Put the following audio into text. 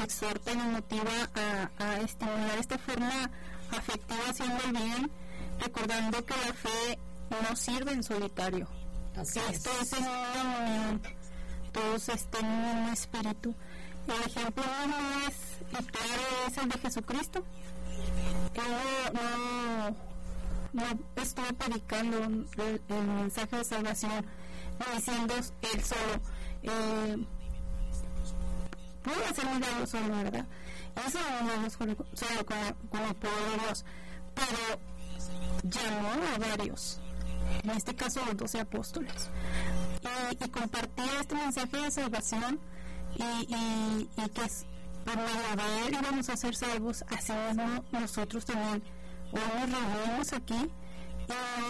exhorta y nos motiva a estimular esta forma afectiva haciendo el bien, recordando que la fe no sirve en solitario. Esto es en una unión, todos estén en un espíritu. El ejemplo más claro es el de Jesucristo. Él no estuvo predicando el mensaje de salvación, diciendo él solo, pudo hacer milagros solo, ¿verdad? Hizo milagros solo con el poder de Dios, pero llamó a varios, en este caso los 12 apóstoles, y compartía este mensaje de salvación y que por medio de él íbamos a ser salvos. Así mismo nosotros también hoy nos reunimos aquí y